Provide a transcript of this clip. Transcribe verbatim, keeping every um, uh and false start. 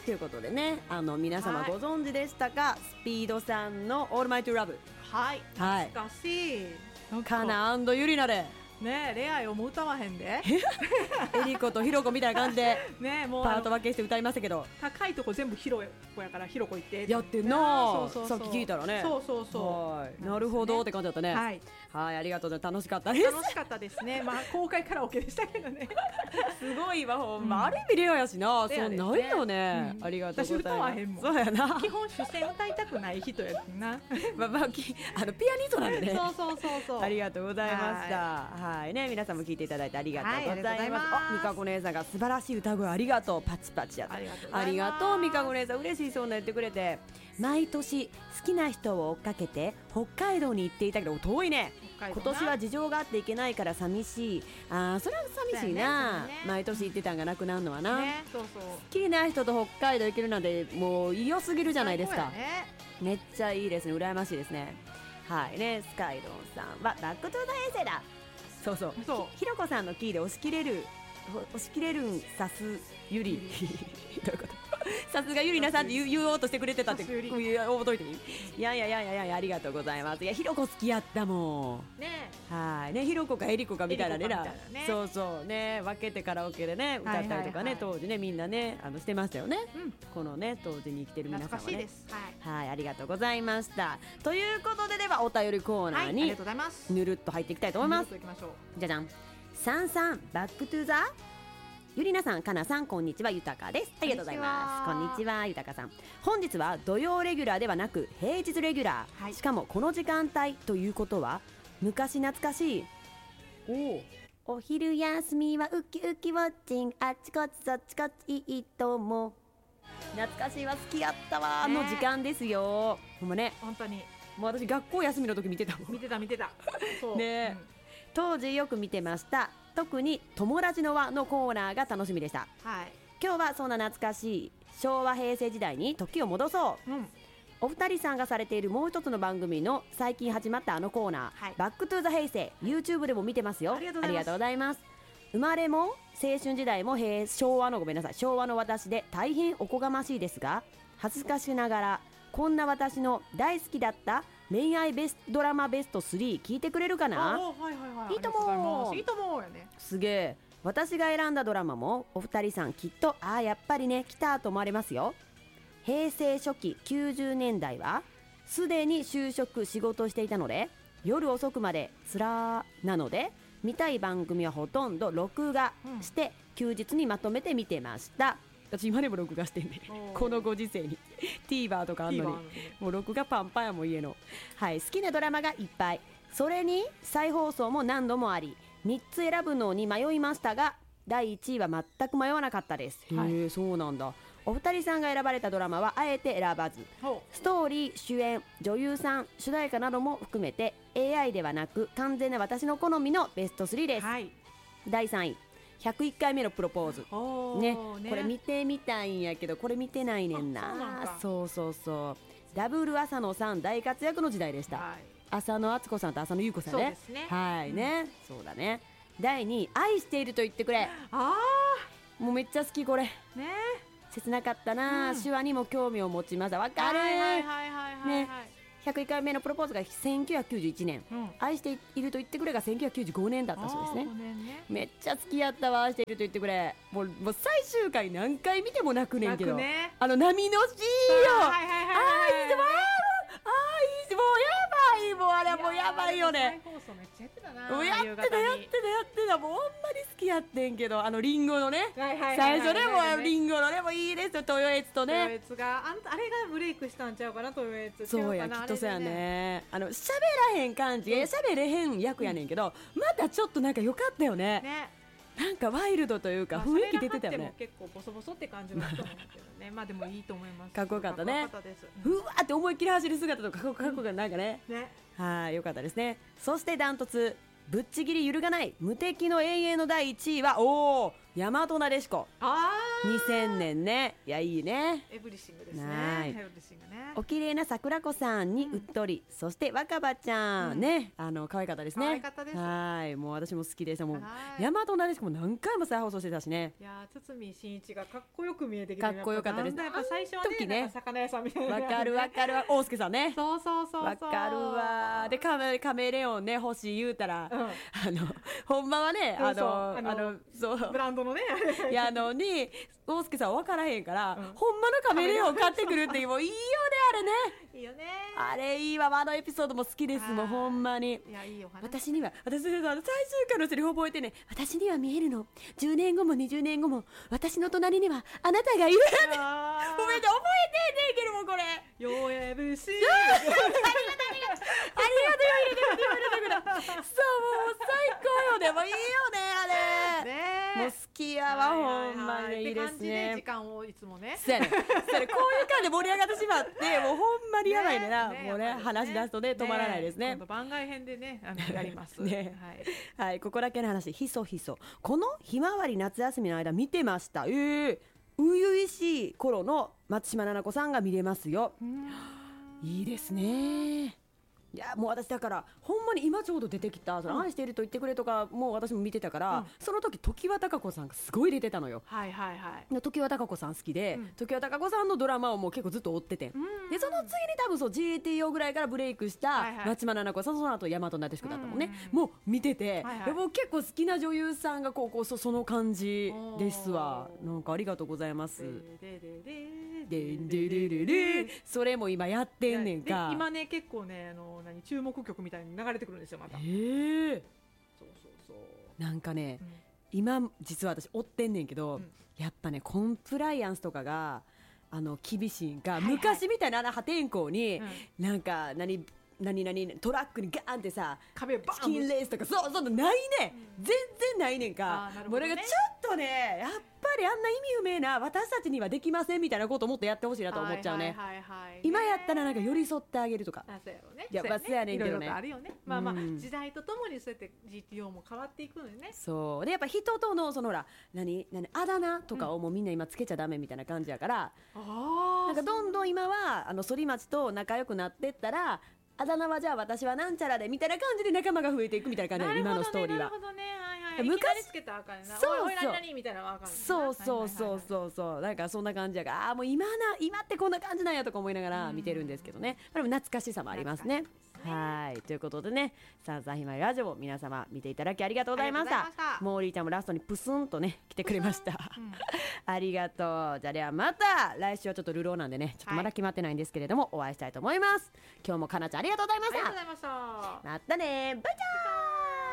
ということでね、あの皆様ご存知でしたか、はい、スピードさんのオールマイトゥーラブ、 はい、懐かしい、 カナ&ユリナでねえ、恋愛をも歌わへんでエリコとヒロコみたいな感じでね、もうパート分けして歌いましたけど、 高いとこ全部ヒロコやからヒロコ行ってやってんな、さっき聞いたらね、 そうそうそう、 はい、なるほどって感じだったね。はい、はい、ありがとうね、楽しかったです。 楽しかったですね。まあ公開カラオケでしたけどねすごいわほんま、うん、ある意味レアやしな、そうないよね、うん、ありがとうございます。私歌わへんもん。そうやな、 基本主戦歌いたくない人やしなまあまあ、あのピアニストなんでねそうそうそうそう、 ありがとうございました。はい、はいね、皆さんも聞いていただいてありがとうございます。はい、あ、みかこ姉さんが素晴らしい歌声ありがとう、パチパチやった。ありがとうありがとうみかこ姉さん、嬉しいそうな言ってくれて。毎年好きな人を追っかけて北海道に行っていたけど遠いね。今年は事情があって行けないから寂しい。あー、それは寂しいな、ねね、毎年行ってたんがなくなるのはな、ね、そうそう、好きな人と北海道行けるなんてもう良すぎるじゃないですか、ね、めっちゃいいですね、羨ましいですね。はいね、スカイドンさんはバックトゥーザ平成だ。そうそう、そうひろこさんのキーで押し切れる押し切れるんさすゆりどういうこと、さすがゆりなさんって 言, 言おうとしてくれてたって覚えといていい。いやいやいやいやいや、ありがとうございます。いや、ひろこ好きやったもんね。はいね、ひろこかえりこかみたいなね、ね、そうそうね、分けてカラオケでね歌ったりとかね、はいはいはい、当時ねみんなねあのしてましたよね、うん、このね当時に生きてる皆さんはね、はい、はい、ありがとうございました。ということで、ではお便りコーナーに、はい、ぬるっと入っていきたいと思います。じゃじゃん、さんさんバックトゥザゆりなさん、かなさん、こんにちは、ゆたかです。ありがとうございます。こんにちは、ゆたかさん。本日は土曜レギュラーではなく平日レギュラー、はい、しかもこの時間帯ということは昔懐かしいおお昼休みはウキウキウォッチング、あっちこっちそっちこっちいいとも、懐かしいわ、好きやったわ、ね、の時間ですよ。ほんまね、本当にもう私学校休みの時見てたもん。見てた見てたそうね、うん、当時よく見てました。特に友達の輪のコーナーが楽しみでした、はい、今日はそんな懐かしい昭和平成時代に時を戻そう、うん、お二人さんがされているもう一つの番組の最近始まったあのコーナー、はい、バックトゥーザ平成 YouTube でも見てますよ。ありがとうございます。生まれも青春時代も平昭和のごめんなさい昭和の私で大変おこがましいですが、恥ずかしながらこんな私の大好きだった恋愛ベストドラマベストスリー聞いてくれるかな。はいはいはい、いいともいいともやね。すげえ。私が選んだドラマもお二人さんきっとああやっぱりね来たと思われますよ。平成初期きゅうじゅうねんだいはすでに就職仕事していたので夜遅くまでつらーなので見たい番組はほとんど録画して、うん、休日にまとめて見てました。私今でも録画してんねこのご時世にTVer とかあんのにもう録画パンパンやもん家の。はい、好きなドラマがいっぱい、それに再放送も何度もありみっつ選ぶのに迷いましたがだいいちいは全く迷わなかったです。へえ、はい、そうなんだ。お二人さんが選ばれたドラマはあえて選ばず、ストーリー、主演、女優さん、主題歌なども含めて エーアイ ではなく完全な私の好みのベストスリーです、はい、だいさんいひゃくいっかいめのプロポーズ、ねね、これ見てみたいんやけどこれ見てないねんな。そうそうそう、ダブル浅野さん大活躍の時代でした、はい、浅野敦子さんと浅野ゆう子さん ね, ねはいね、うん、そうだね。だいにい愛していると言ってくれ。あもうめっちゃ好きこれね、切なかったな、うん、手話にも興味を持ちました。わかるね。ひゃくいっかいめのプロポーズがせんきゅうひゃくきゅうじゅういちねん、うん、愛していると言ってくれがせんきゅうひゃくきゅうじゅうごねんだったそうです ね, ねめっちゃ好きやったわ愛していると言ってくれ。もう、もう最終回何回見ても泣くねんけど、ね、あの波のシーンよ、あーいいでもあーいいもうやばい、もうあれもうやばいよね。再放送めっちゃやってたな。もうやってたやってたやってた、もうほんまに好きやってんけど、あのリンゴのね、最初でもリンゴのでもいいですよ、豊悦とね。豊悦が あ, あれがブレイクしたんちゃうかな、豊悦。そうや、きっとそうやね。あの喋らへん感じ、喋れへん役やねんけど、うん、またちょっとなんか良かったよね。ね、なんかワイルドというか雰囲気出てたよね。結構ボソボソって感じの人なんですけどね。まあでもいいと思います。かっこよかったね。うわーって思いっきり走る姿とかかっこよかったなんかね。ね、はい、よかったですね。そしてダントツぶっちぎり揺るがない無敵の永遠のだいいちいはおお大和なでしこ。あにせんねんね。いやいいね。 エブリシングですね。 はいエブリシングね。 お綺麗な桜子さんにうっとり、そして若葉ちゃん、 うんね、あの可愛かったですね。 可愛かったです。 はい、もう私も好きでした。もうはい大和なでしこも何回も再放送してたしね。 いやー堤真一がかっこよく見えてきて、 かっこよかったですやっぱ最初はあの時ねねなんか魚屋さんみたいな、 わかるわかるわ、大輔さんね。 そうそうそうそう。 わかるわ。でカメカメレオンね欲しい言うたら、 うんあのほんまはね、あのそうああののそうブランドのね。 やのに大輔さん分からへんから、 うんほんまのカメレオン買ってくるっていう、もういいよねあれね。 いいよね。 あれいいわ、あのエピソードも好きです。もうほんまに。 いやいいお話。 私には私最終回のセリフ覚えてね、私には見えるの、じゅうねんごもにじゅうねんごも私の隣にはあなたがいるってあーごめんね、覚えてんねんけどもこれよえぶし。 ありがとう入れてくれてくれた。そう、もう最高よね。もういいよねあれ。 ねえもう好きやわ、ほんまにいいってです感じで時ね。 間をいつもね。 そうやね。そうやね、こういう感じで盛り上がってしまって、もうほんまにやばいねな。 ねもうねやっぱり話し出すとね止まらないですね今。度番外編でねあのやります。 ねはい。 はい、ここだけの話、ひそひそ。このひまわり夏休みの間見てました。えー、初々しい頃の松島菜々子さんが見れますよ。いいですね。いやもう私だからほんまに今ちょうど出てきたその、 うん愛していると言ってくれとかもう私も見てたから、 うんその時常盤貴子さんがすごい出てたのよ。 はいはいはい。 で常盤貴子さん好きで、 うん常盤貴子さんのドラマをもう結構ずっと追ってて、 うんでその次に多分そう ジーエーティーオー ぐらいからブレイクしたはいはい松島菜々子さん、その後大和なでしこだったもんね、 うんもう見てて、 はいはいでもう結構好きな女優さんがこうこうそその感じですわ。なんかありがとうございます。 ででででんでるるるそれも今やってんねんか。 で今ね結構ねあの何注目曲みたいに流れてくるんですよまた。 へえ。 そうそうそう。 なんかね、 うん今実は私追ってんねんけど、 うんやっぱねコンプライアンスとかがあの厳しいんか、 はいはい昔みたいなあの破天荒に、 うんなんか何何何トラックにガーンってさ壁バチキンーン。 レースとかそうそうないね、 うん全然ないねんかあーなるほどねもうなんかちょっとねやっぱりあんな意味不明な私たちにはできませんみたいなことをもっとやってほしいなと思っちゃうね、 はいはいはいはい今やったらなんか寄り添ってあげるとか。 あそうやろうね。 いやまあそうやねんけどねいろいろとあるよね。まあまあうん時代とともにそうやって ジーティーオー も変わっていくのよね。 そうでやっぱ人とのそのほら何何あだ名とかをもうみんな今つけちゃダメみたいな感じやから、 あなんかどんどん今はあの反町と仲良くなってったらあだ名はじゃあ私はなんちゃらでみたいな感じで仲間が増えていくみたいな感じで今のストーリーはなるほどね。はいはい。 昔いきなりつけたらあかんねんな。 そうそうおいおい何々みたいなのはあかんねんな。 そうそうそうはいはいはいはい。 そうそうなんかそんな感じやからあーもう今な今ってこんな感じなんやとか思いながら見てるんですけどね、でも懐かしさもありますね。 懐かしいですねはいということでねさんさんひまわりラジオ皆様見ていただきありがとうございましたありがとうございましたモーリーちゃんもラストにプスンとね来てくれました、 うんありがとう。じゃあではまた来週はちょっとルローなんでねちょっとまだ決まってないんですけれども、お会いしたいと思います。今日もかなちゃんありがとうございました。 ありがとうございました。 またねバイチャー。